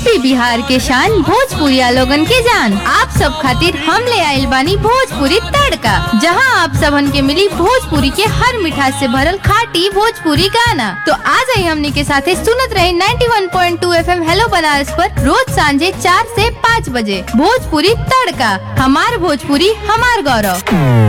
UP Bihar के शान भोजपुरिया लोगन के जान। आप सब खातिर हम ले आइल बानी भोजपुरी तड़का, जहां आप सबन के मिली भोजपुरी के हर मिठास से भरल खाटी भोजपुरी गाना। तो आ जाइए हमनी के साथे सुनत रहे 91.2 FM हेलो बनारस पर रोज सांझे 4 से 5 बजे। भोजपुरी तड़का, हमार भोजपुरी हमार गौरव।